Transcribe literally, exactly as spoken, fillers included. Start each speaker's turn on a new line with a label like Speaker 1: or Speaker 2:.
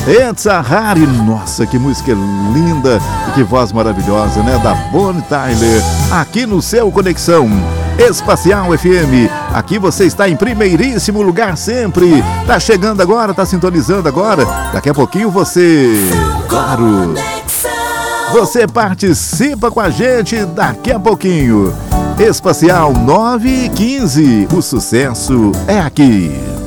Speaker 1: It's a Harry, nossa, que música linda e que voz maravilhosa, né? Da Bonnie Tyler, aqui no seu Conexão Espacial F M. Aqui você está em primeiríssimo lugar sempre. Tá chegando agora, tá sintonizando agora. Daqui a pouquinho você, claro, você participa com a gente daqui a pouquinho. Espacial nove e quinze, o sucesso é aqui.